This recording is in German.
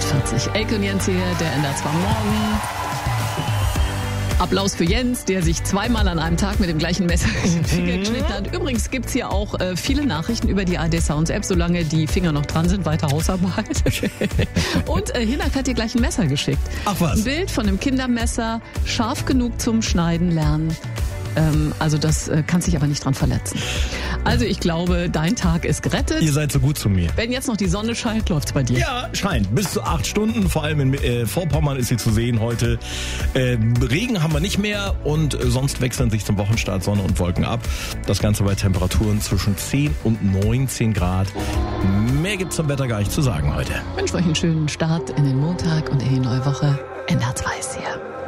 8:40. Elke und Jens hier, der NDR 2 Morgen. Applaus für Jens, der sich zweimal an einem Tag mit dem gleichen Messer den Finger geschnitten hat. Übrigens gibt's hier auch viele Nachrichten über die ARD Sounds App, solange die Finger noch dran sind, weiter Hausarbeit. Und Hinak hat dir gleich ein Messer geschickt. Ach was. Ein Bild von einem Kindermesser, scharf genug zum Schneiden lernen. Also das kannst dich aber nicht dran verletzen. Also ich glaube, dein Tag ist gerettet. Ihr seid so gut zu mir. Wenn jetzt noch die Sonne scheint, läuft's bei dir. Ja, scheint. Bis zu 8 Stunden, vor allem in Vorpommern ist sie zu sehen heute. Regen haben wir nicht mehr und sonst wechseln sich zum Wochenstart Sonne und Wolken ab. Das Ganze bei Temperaturen zwischen 10 und 19 Grad. Mehr gibt's zum Wetter gar nicht zu sagen heute. Ich wünsche euch einen schönen Start in den Montag und in die neue Woche. NDR 2 ist hier.